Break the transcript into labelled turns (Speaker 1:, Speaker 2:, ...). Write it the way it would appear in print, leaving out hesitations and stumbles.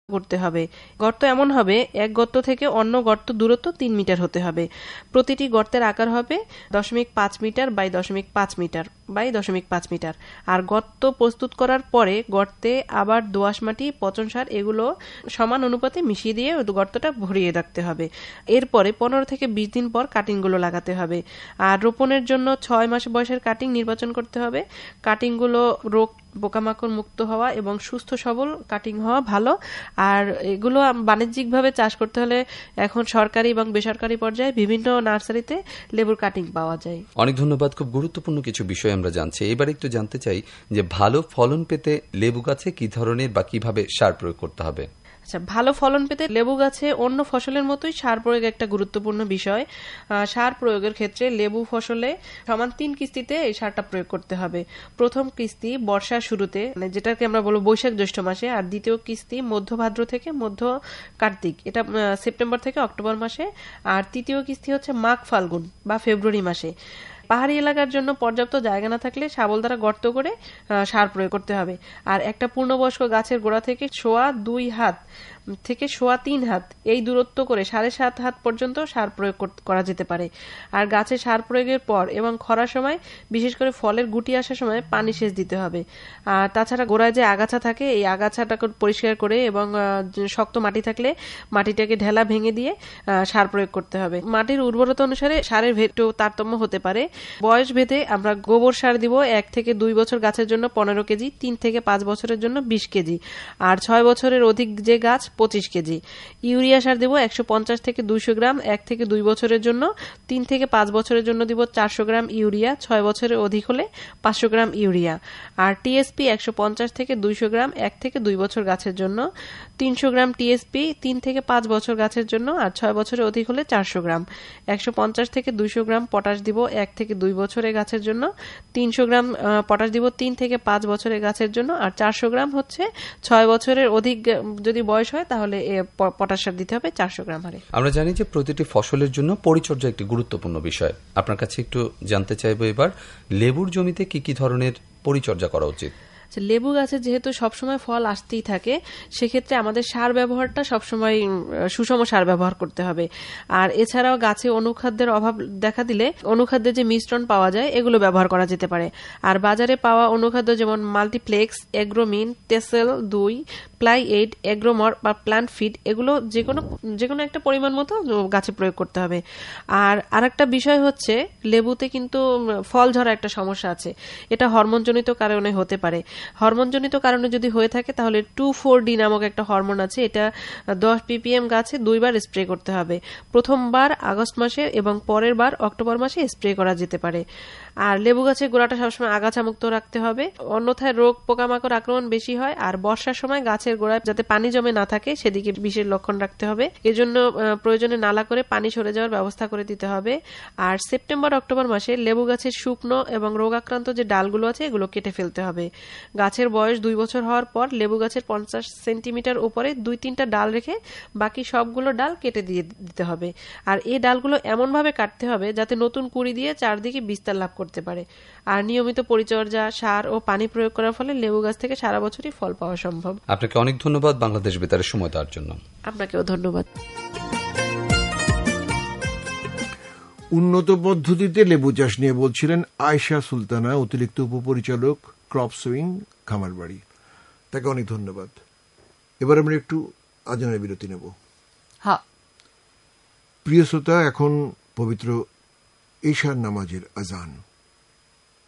Speaker 1: করতে হবে। গর্ত এমন হবে, এক গর্ত থেকে অন্য গর্ত দূরত্ব 3 মিটার হতে হবে। প্রতিটি গর্তের আকার হবে 0.5 metre by 0.5 metre by 0.5 metre. আর গর্ত প্রস্তুত করার পরে গর্তে আবার দোআঁশ মাটি, পচন সার এগুলো সমান অনুপাতে মিশিয়ে দিয়ে গর্তটা ভরিয়ে রাখতে হবে। এরপরে 15 থেকে 20 দিন পর কাটিংগুলো লাগাতে হবে। আর রোপণের জন্য 6 মাস বয়সের কাটিং নির্বাচন করতে হবে। কাটিংগুলো রোগ পোকামাকড় মুক্ত হওয়া এবং সুস্থ সবল কাটিং হওয়া ভালো। আর এগুলো বাণিজ্যিকভাবে চাষ করতে হলে এখন সরকারি এবং বেসরকারি পর্যায়ে বিভিন্ন নার্সারিতে লেবুর কাটিং পাওয়া যায়।
Speaker 2: অনেক ধন্যবাদ। খুব গুরুত্বপূর্ণ কিছু বিষয় আমরা জানছি। এবার একটু জানতে চাই যে ভালো ফলন পেতে লেবু গাছে কি ধরনের বা কিভাবে সার প্রয়োগ করতে হবে।
Speaker 1: আচ্ছা, ভালো ফলন পেতে লেবু গাছে অন্য ফসলের মতোই সার প্রয়োগ একটা গুরুত্বপূর্ণ বিষয়। সার প্রয়োগের ক্ষেত্রে লেবু ফসলে সমান 3 কিস্তিতে এই সারটা প্রয়োগ করতে হবে। প্রথম কিস্তি বর্ষার শুরুতে, যেটাকে আমরা বলবো বৈশাখ জ্যৈষ্ঠ মাসে, আর দ্বিতীয় কিস্তি মধ্য ভাদ্র থেকে মধ্য কার্তিক, এটা সেপ্টেম্বর থেকে অক্টোবর মাসে, আর তৃতীয় কিস্তি হচ্ছে মাঘ ফাল্গুন বা ফেব্রুয়ারি মাসে। পাহাড়ি এলাকার জন্য পর্যাপ্ত জায়গা না থাকলে শাবল দ্বারা গর্ত করে সার প্রয়োগ করতে হবে। আর একটা পূর্ণবয়স্ক গাছের গোড়া থেকে 2.25 হাত থেকে 3.25 হাত এই দূরত্ব করে 7.5 হাত পর্যন্ত সার প্রয়োগ করা যেতে পারে। আর গাছে সার প্রয়োগের পর এবং খরার সময়, বিশেষ করে ফলের গুটি আসার সময় পানি সেচ দিতে হবে। আর তাছাড়া গোড়ায় যে আগাছা থাকে, এই আগাছাটাকে পরিষ্কার করে এবং শক্ত মাটি থাকলে মাটিটাকে ঢেলা ভেঙে দিয়ে সার প্রয়োগ করতে হবে। মাটির উর্বরতা অনুসারে সারের ভেটো তারতম্য হতে পারে। বয়স ভেদে আমরা গোবর সার দিব 1 থেকে 2 বছর গাছের জন্য 15 কেজি, 3 থেকে 5 বছরের জন্য 20 কেজি, আর 6 বছরের অধিক যে গাছ 25 কেজি। ইউরিয়া সার দিব 150 থেকে 200 গ্রাম 1 থেকে 2 বছরের জন্য। 3 থেকে 5 বছরের জন্য দিব 400 গ্রাম ইউরিয়া, 6 বছরের অধিক হলে 500 গ্রাম ইউরিয়া। আর টিএসপি 150 থেকে 200 গ্রাম 1 থেকে 2 বছর গাছের জন্য। 300 গ্রাম টিএসপি 3 থেকে 5 বছর গাছের জন্য, আর 6 বছরের অধিক হলে 400 গ্রাম। 150 থেকে 200 গ্রাম পটাশ দিব 1 থেকে 2 বছরের গাছের জন্য। 300 গ্রাম পটাশ দিব 3 থেকে 5 বছরের গাছের জন্য, আর 400 গ্রাম হচ্ছে 6 বছরের অধিক যদি বয়স হয় তাহলে পটাশ সার দিতে হবে 400 গ্রাম হারে।
Speaker 2: আমরা জানি যে প্রতিটি ফসলের জন্য পরিচর্যা একটি গুরুত্বপূর্ণ বিষয়। আপনার কাছে একটু জানতে চাইবো এবার লেবুর জমিতে কি কি ধরনের পরিচর্যা করা উচিত।
Speaker 1: লেবু গাছে যেহেতু সবসময় ফল আসতেই থাকে, সেক্ষেত্রে আমাদের সার ব্যবহারটা সবসময় সুষম সার ব্যবহার করতে হবে। আর এছাড়াও গাছে অনুখাদ্যের অভাব দেখা দিলে অনুখাদ্যের যে মিশ্রণ পাওয়া যায় এগুলো ব্যবহার করা যেতে পারে। আর বাজারে পাওয়া অনুখাদ্য যেমন মাল্টিপ্লেক্স, এগ্রোমিন, টেসেল 2, প্লাই 8, এগ্রোমর বা প্ল্যান্ট ফিড, এগুলো যেকোনো একটা পরিমাণ মতো গাছে প্রয়োগ করতে হবে। আর আরেকটা বিষয় হচ্ছে, লেবুতে কিন্তু ফল ঝরা একটা সমস্যা আছে। এটা হরমোনজনিত কারণে হতে পারে। হরমোনজনিত কারণে যদি হয়ে থাকে তাহলে 2,4-D নামক একটা হরমোন আছে, এটা 10 ppm গাছে 2 বার স্প্রে করতে হবে। প্রথমবার আগস্ট মাসে এবং পরের বার অক্টোবর মাসে স্প্রে করা যেতে পারে। আর লেবু গাছের গোড়াটা সবসময় আগাছা মুক্ত রাখতে হবে, অন্যথায় রোগ পোকামাকড় আক্রমণ বেশি হয়। আর বর্ষার সময় গাছের গোড়ায় যাতে পানি জমে না থাকে সেদিকে বিশেষ লক্ষণ রাখতে হবে। এজন্য প্রয়োজনে নালা করে পানি সরে যাওয়ার ব্যবস্থা করে দিতে হবে। আর সেপ্টেম্বর অক্টোবর মাসে লেবু গাছের শুকনো এবং রোগাক্রান্ত যে ডালগুলো আছে এগুলো কেটে ফেলতে হবে। গাছের বয়স 2 বছর হওয়ার পর লেবু গাছের 50 সেন্টিমিটার উপরে 2-3টা ডাল রেখে বাকি সবগুলো ডাল কেটে দিয়ে দিতে হবে। আর এই ডালগুলো এমনভাবে কাটতে হবে যাতে নতুন কুঁড়ি দিয়ে চারদিকে বিস্তার লাভ করতে পারে। আর নিয়মিত পরিচর্যা, সার ও পানি প্রয়োগ করার ফলে লেবু গাছ থেকে সারা বছরই ফল পাওয়া সম্ভব।
Speaker 2: আপনাকে অনেক ধন্যবাদ বাংলাদেশ বেতারের সময় দেওয়ার জন্য।
Speaker 1: আপনাকেও ধন্যবাদ।
Speaker 3: উন্নত পদ্ধতিতে লেবু চাষ নিয়ে বলছিলেন আয়েশা সুলতানা, অতিরিক্ত উপপরিচালক, ক্রপ সুইং, খামারবাড়ি। তাকে অনেক ধন্যবাদ। এবার আমরা একটু আজানের বিরতি নেব।
Speaker 4: হ্যাঁ
Speaker 3: প্রিয় শ্রোতা, এখন পবিত্র ঈশার নামাজের আজান।